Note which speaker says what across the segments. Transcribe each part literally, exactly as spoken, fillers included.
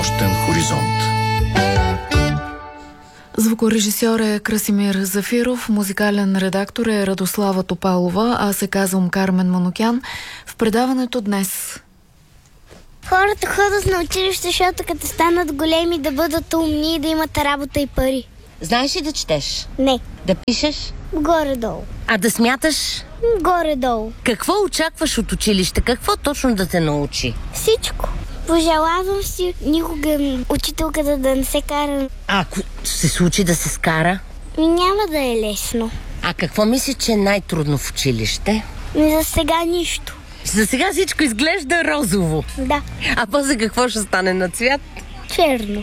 Speaker 1: нощен хоризонт.
Speaker 2: Звукорежисьор е Красимир Зафиров, музикален редактор е Радослава Топалова, аз се казвам Кармен Манукян. В предаването днес...
Speaker 3: Хората ходят на училище, защото като станат големи да бъдат умни и да имат работа и пари.
Speaker 4: Знаеш ли да четеш?
Speaker 3: Не.
Speaker 4: Да пишеш?
Speaker 3: Горе-долу.
Speaker 4: А да смяташ?
Speaker 3: Горе-долу.
Speaker 4: Какво очакваш от училище? Какво точно да те научи?
Speaker 3: Всичко. Пожелавам си никога учителката да не се кара.
Speaker 4: А ако се случи да се скара?
Speaker 3: Няма да е лесно.
Speaker 4: А какво мислиш, че е най-трудно в училище?
Speaker 3: За сега нищо.
Speaker 4: За сега всичко изглежда розово.
Speaker 3: Да.
Speaker 4: А после какво ще стане на цвят?
Speaker 3: Черно.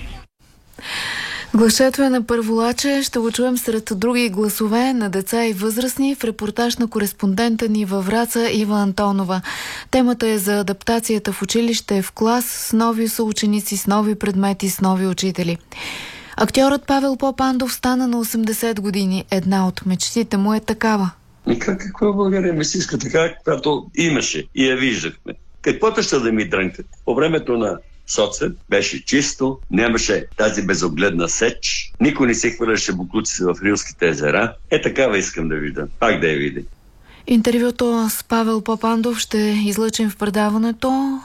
Speaker 2: Гласчето е на Първолаче. Ще го чуем сред други гласове на деца и възрастни в репортаж на кореспондента ни във Враца Ива Антонова. Темата е за адаптацията в училище в клас с нови съученици, с нови предмети, с нови учители. Актьорът Павел Попандов стана на осемдесет години. Една от мечтите му е такава.
Speaker 5: И как, какво в България ми си иска така, която имаше и я виждахме. Каквото ще да ми дрънкат. По времето на соцвет беше чисто, нямаше тази безогледна сеч, никой не се хвърляше буклуци в Рилските езера. Е, такава искам да видя. Пак да я видя.
Speaker 2: Интервюто с Павел Попандов ще излъчим в предаването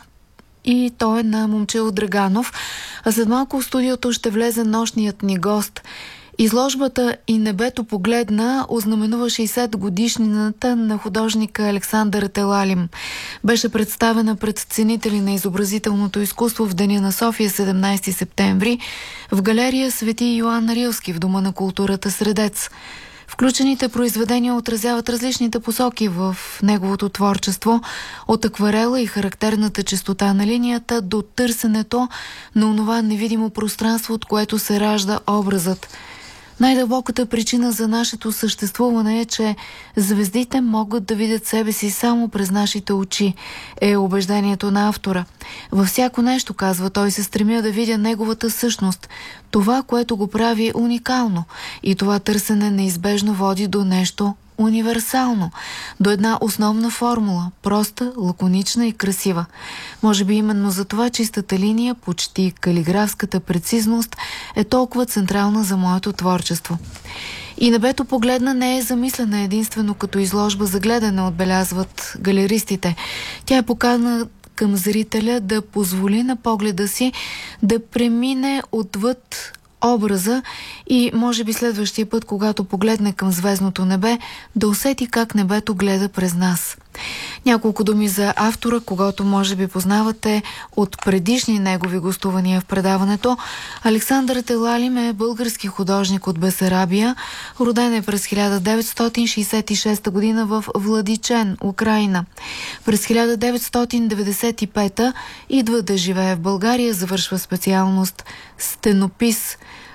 Speaker 2: и то е на Момчил Драганов. А след малко в студиото ще влезе нощният ни гост. Изложбата "И небето погледна" ознаменува шейсет годишнината на художника Александър Телалим. Беше представена пред ценители на изобразителното изкуство в Деня на София, седемнайсети септември, в галерия Свети Йоан Рилски в Дома на културата Средец. Включените произведения отразяват различните посоки в неговото творчество, от акварела и характерната чистота на линията до търсенето на онова невидимо пространство, от което се ражда образът. Най-дълбоката причина за нашето съществуване е, че звездите могат да видят себе си само през нашите очи, е убеждението на автора. Във всяко нещо, казва той, се стремя да видя неговата същност, това, което го прави уникално, и това търсене неизбежно води до нещо универсално, до една основна формула, проста, лаконична и красива. Може би именно за това чистата линия, почти калиграфската прецизност е толкова централна за моето творчество. "И небето погледна" не е замислена единствено като изложба за гледане, отбелязват галеристите. Тя е покана към зрителя да позволи на погледа си да премине отвъд образа и може би следващия път, когато погледне към звездното небе, да усети как небето гледа през нас. Няколко думи за автора, когато може би познавате от предишни негови гостувания в предаването. Александър Телалим е български художник от Бесарабия. Роден е през хиляда деветстотин шейсет и шеста година в Владичен, Украйна. През хиляда деветстотин деветдесет и пета идва да живее в България, завършва специалност стенопис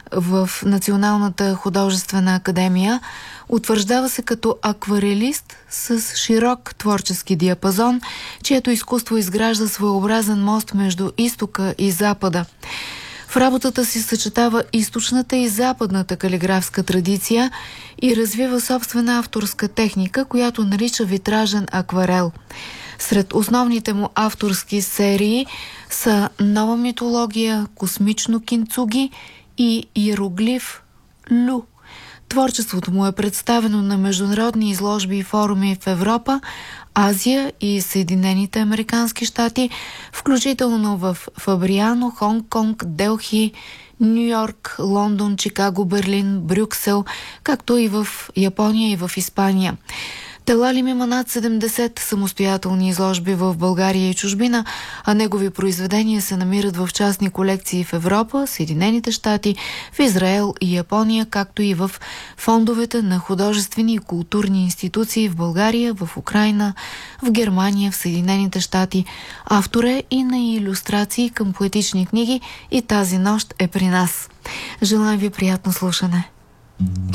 Speaker 2: в Националната художествена академия. Утвърждава се като акварелист с широк творчески диапазон, чието изкуство изгражда своеобразен мост между изтока и запада. В работата си съчетава източната и западната калиграфска традиция и развива собствена авторска техника, която нарича витражен акварел. Сред основните му авторски серии са "Нова митология", "Космично кинцуги" и "Иероглиф Лю". Творчеството му е представено на международни изложби и форуми в Европа, Азия и Съединените американски щати, включително в Фабриано, Хонг-Конг, Делхи, Нью-Йорк, Лондон, Чикаго, Берлин, Брюксел, както и в Япония и в Испания. Телалим има над седемдесет самостоятелни изложби в България и чужбина, а негови произведения се намират в частни колекции в Европа, Съединените щати, в Израел и Япония, както и в фондовете на художествени и културни институции в България, в Украйна, в Германия, в Съединените щати. Автор е и на илюстрации към поетични книги и "Тази нощ е при нас". Желаем ви приятно слушане.